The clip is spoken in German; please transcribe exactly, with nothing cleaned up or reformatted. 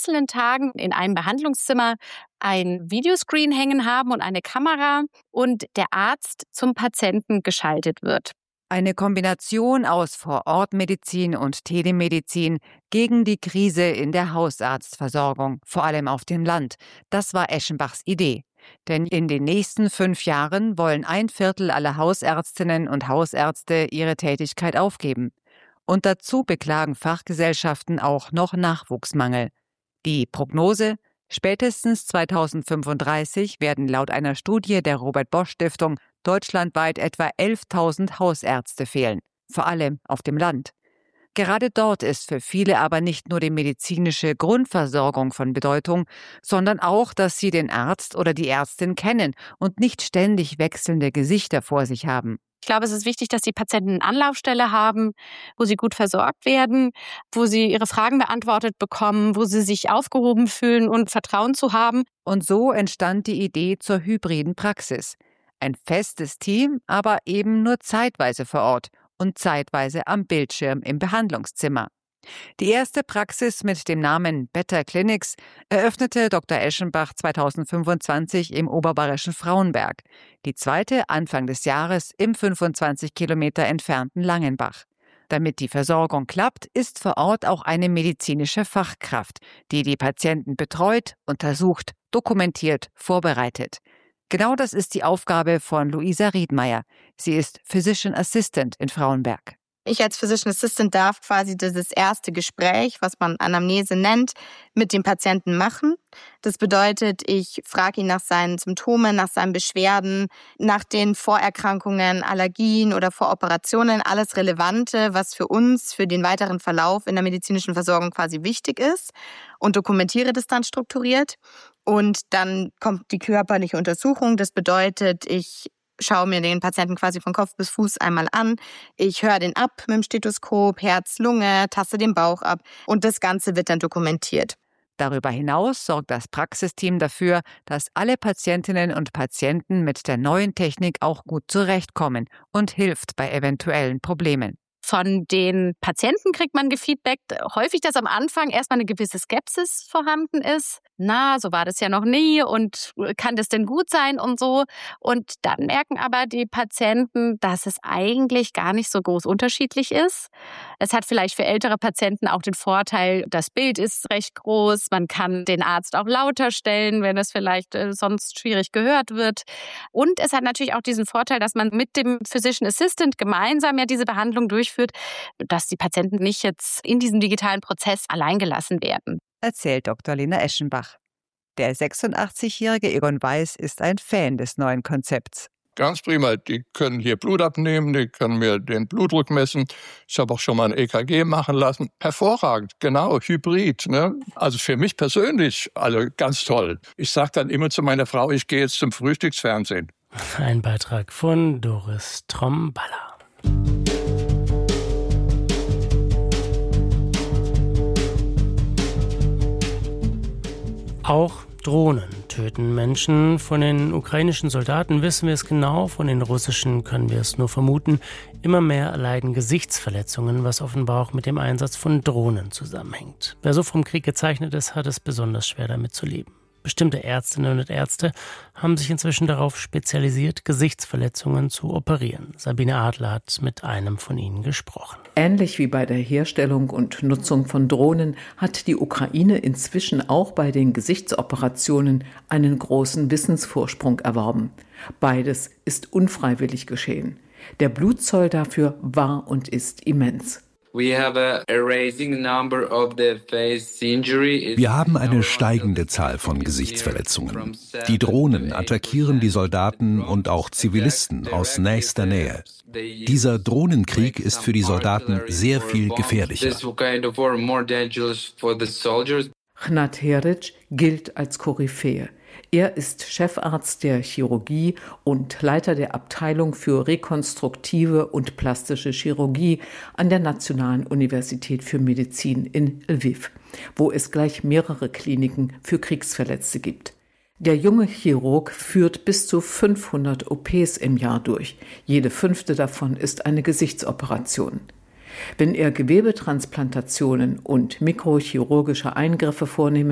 einzelnen Tagen in einem Behandlungszimmer ein Videoscreen hängen haben und eine Kamera und der Arzt zum Patienten geschaltet wird. Eine Kombination aus Vor-Ort-Medizin und Telemedizin gegen die Krise in der Hausarztversorgung, vor allem auf dem Land. Das war Eschenbachs Idee. Denn in den nächsten fünf Jahren wollen ein Viertel aller Hausärztinnen und Hausärzte ihre Tätigkeit aufgeben. Und dazu beklagen Fachgesellschaften auch noch Nachwuchsmangel. Die Prognose: Spätestens zweitausendfünfunddreißig werden laut einer Studie der Robert-Bosch-Stiftung deutschlandweit etwa elftausend Hausärzte fehlen, vor allem auf dem Land. Gerade dort ist für viele aber nicht nur die medizinische Grundversorgung von Bedeutung, sondern auch, dass sie den Arzt oder die Ärztin kennen und nicht ständig wechselnde Gesichter vor sich haben. Ich glaube, es ist wichtig, dass die Patienten eine Anlaufstelle haben, wo sie gut versorgt werden, wo sie ihre Fragen beantwortet bekommen, wo sie sich aufgehoben fühlen und Vertrauen zu haben. Und so entstand die Idee zur hybriden Praxis. Ein festes Team, aber eben nur zeitweise vor Ort und zeitweise am Bildschirm im Behandlungszimmer. Die erste Praxis mit dem Namen Better Clinics eröffnete Doktor Eschenbach zweitausendfünfundzwanzig im oberbayerischen Frauenberg. Die zweite Anfang des Jahres im fünfundzwanzig Kilometer entfernten Langenbach. Damit die Versorgung klappt, ist vor Ort auch eine medizinische Fachkraft, die die Patienten betreut, untersucht, dokumentiert, vorbereitet. Genau das ist die Aufgabe von Luisa Riedmeier. Sie ist Physician Assistant in Frauenberg. Ich als Physician Assistant darf quasi dieses erste Gespräch, was man Anamnese nennt, mit dem Patienten machen. Das bedeutet, ich frage ihn nach seinen Symptomen, nach seinen Beschwerden, nach den Vorerkrankungen, Allergien oder Voroperationen, alles Relevante, was für uns, für den weiteren Verlauf in der medizinischen Versorgung quasi wichtig ist, und dokumentiere das dann strukturiert. Und dann kommt die körperliche Untersuchung. Das bedeutet, ich schaue mir den Patienten quasi von Kopf bis Fuß einmal an. Ich höre den ab mit dem Stethoskop, Herz, Lunge, taste den Bauch ab und das Ganze wird dann dokumentiert. Darüber hinaus sorgt das Praxisteam dafür, dass alle Patientinnen und Patienten mit der neuen Technik auch gut zurechtkommen und hilft bei eventuellen Problemen. Von den Patienten kriegt man gefeedbackt, häufig, dass am Anfang erstmal eine gewisse Skepsis vorhanden ist. Na, so war das ja noch nie und kann das denn gut sein und so. Und dann merken aber die Patienten, dass es eigentlich gar nicht so groß unterschiedlich ist. Es hat vielleicht für ältere Patienten auch den Vorteil, das Bild ist recht groß. Man kann den Arzt auch lauter stellen, wenn es vielleicht äh, sonst schwierig gehört wird. Und es hat natürlich auch diesen Vorteil, dass man mit dem Physician Assistant gemeinsam ja diese Behandlung durchführt, dass die Patienten nicht jetzt in diesem digitalen Prozess alleingelassen werden. Erzählt Doktor Lena Eschenbach. Der sechsundachtzigjährige Egon Weiß ist ein Fan des neuen Konzepts. Ganz prima. Die können hier Blut abnehmen, die können mir den Blutdruck messen. Ich habe auch schon mal ein E K G machen lassen. Hervorragend, genau, Hybrid. Ne? Also für mich persönlich, also ganz toll. Ich sage dann immer zu meiner Frau, ich gehe jetzt zum Frühstücksfernsehen. Ein Beitrag von Doris Tromballer. Auch Drohnen töten Menschen. Von den ukrainischen Soldaten wissen wir es genau, von den russischen können wir es nur vermuten. Immer mehr erleiden Gesichtsverletzungen, was offenbar auch mit dem Einsatz von Drohnen zusammenhängt. Wer so vom Krieg gezeichnet ist, hat es besonders schwer damit zu leben. Bestimmte Ärztinnen und Ärzte haben sich inzwischen darauf spezialisiert, Gesichtsverletzungen zu operieren. Sabine Adler hat mit einem von ihnen gesprochen. Ähnlich wie bei der Herstellung und Nutzung von Drohnen hat die Ukraine inzwischen auch bei den Gesichtsoperationen einen großen Wissensvorsprung erworben. Beides ist unfreiwillig geschehen. Der Blutzoll dafür war und ist immens. Wir haben eine steigende Zahl von Gesichtsverletzungen. Die Drohnen attackieren die Soldaten und auch Zivilisten aus nächster Nähe. Dieser Drohnenkrieg ist für die Soldaten sehr viel gefährlicher. Hnat Heric gilt als Koryphäe. Er ist Chefarzt der Chirurgie und Leiter der Abteilung für rekonstruktive und plastische Chirurgie an der Nationalen Universität für Medizin in Lviv, wo es gleich mehrere Kliniken für Kriegsverletzte gibt. Der junge Chirurg führt bis zu fünfhundert O Ps im Jahr durch. Jede fünfte davon ist eine Gesichtsoperation. Wenn er Gewebetransplantationen und mikrochirurgische Eingriffe vornehmen